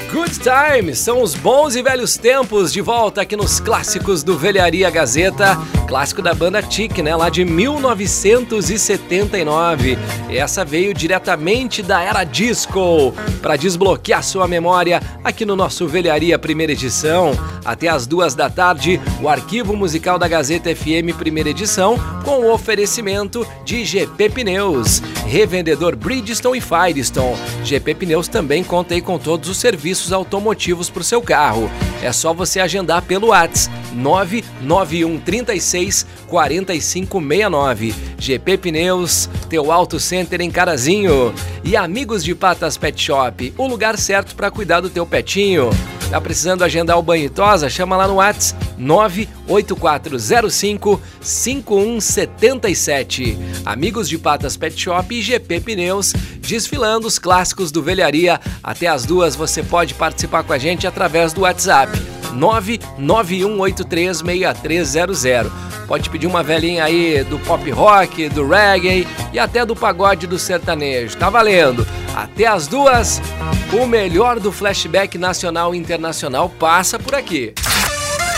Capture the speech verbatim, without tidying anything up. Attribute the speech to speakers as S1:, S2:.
S1: Good Times, são os bons e velhos tempos de volta aqui nos clássicos do Velharia Gazeta, clássico da banda Chic, né, lá de mil novecentos e setenta e nove. Essa veio diretamente da era disco, para desbloquear sua memória aqui no nosso Velharia primeira edição. Até as duas da tarde, o arquivo musical da Gazeta F M primeira edição, com o oferecimento de G P Pneus, revendedor Bridgestone e Firestone. G P Pneus também conta aí com todos os serviços automotivos para o seu carro. É só você agendar pelo WhatsApp nove nove um três seis quatro cinco seis nove. G P Pneus, teu Auto Center em Carazinho. E Amigos de Patas Pet Shop, o lugar certo para cuidar do teu petinho. Tá precisando agendar o banho e tosa? Chama lá no WhatsApp nove oito quatro zero cinco cinco um sete sete. Amigos de Patas Pet Shop e G P Pneus, desfilando os clássicos do Velharia. Até as duas você pode participar com a gente através do WhatsApp nove nove um oito três seis três zero zero. Pode pedir uma velhinha aí do pop rock, do reggae e até do pagode do sertanejo. Tá valendo! Até as duas, o melhor do flashback nacional e internacional passa por aqui.